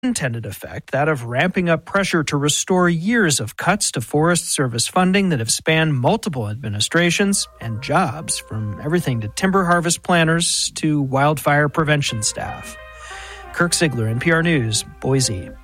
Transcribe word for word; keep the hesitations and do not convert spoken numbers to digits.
intended effect, that of ramping up pressure to restore years of cuts to Forest Service funding that have spanned multiple administrations and jobs, from everything to timber harvest planners to wildfire prevention staff. Kirk Ziegler, N P R News, Boise.